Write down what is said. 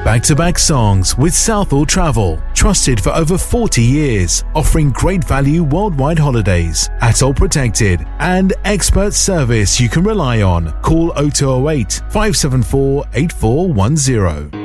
Back-to-back songs with Southall Travel, trusted for over 40 years, offering great value worldwide holidays, ATOL protected, and expert service you can rely on. Call 0208 574 8410.